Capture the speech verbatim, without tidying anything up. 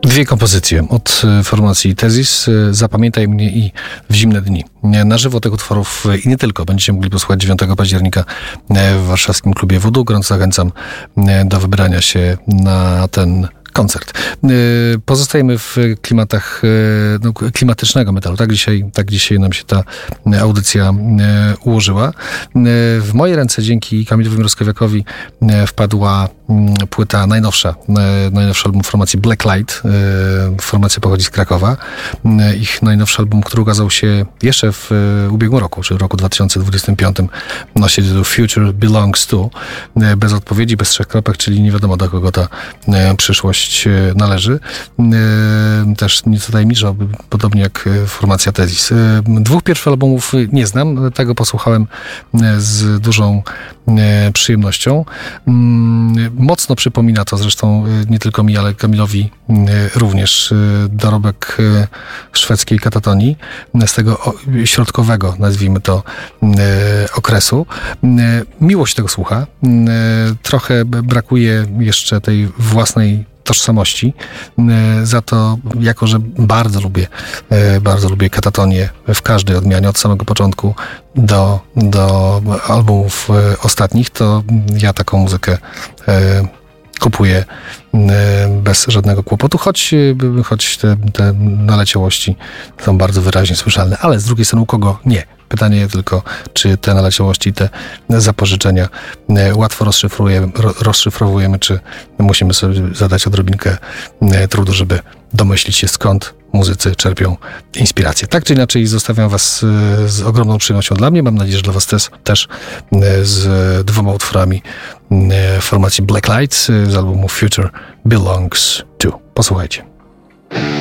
Dwie kompozycje od formacji Tezis, Zapamiętaj mnie i W zimne dni. Na żywo tych utworów i nie tylko będziecie mogli posłuchać dziewiątego października w warszawskim klubie Voodoo. Gorąco zachęcam do wybrania się na ten koncert. Pozostajemy w klimatach no, klimatycznego metalu. Tak dzisiaj, tak dzisiaj nam się ta audycja ułożyła. W moje ręce dzięki Kamilowi Mrozkowiakowi wpadła płyta najnowsza, najnowszy album formacji Blacklight. Formacja pochodzi z Krakowa. Ich najnowszy album, który ukazał się jeszcze w ubiegłym roku, czyli w roku dwa tysiące dwudziestym piątym, nosi tytuł Future Belongs To. Bez odpowiedzi, bez trzech kropek, czyli nie wiadomo, do kogo ta przyszłość należy. Też nieco tajemniczo, podobnie jak formacja Tezis. Dwóch pierwszych albumów nie znam, tego posłuchałem z dużą przyjemnością. Mocno przypomina to zresztą nie tylko mi, ale Kamilowi również dorobek szwedzkiej katatonii z tego środkowego, nazwijmy to, okresu. Miło się tego słucha. Trochę brakuje jeszcze tej własnej tożsamości. Za to, jako że bardzo lubię, bardzo lubię katatonię w każdej odmianie, od samego początku do, do albumów ostatnich, to ja taką muzykę kupuję bez żadnego kłopotu, choć, choć te, te naleciałości są bardzo wyraźnie słyszalne, ale z drugiej strony u kogo nie? Pytanie tylko, czy te naleciałości, te zapożyczenia łatwo rozszyfrujemy, rozszyfrowujemy, czy musimy sobie zadać odrobinkę trudu, żeby domyślić się, skąd muzycy czerpią inspirację. Tak czy inaczej zostawiam was z ogromną przyjemnością dla mnie. Mam nadzieję, że dla was też, też z dwoma utworami formacji Blacklight z albumu Future Belongs To. Posłuchajcie.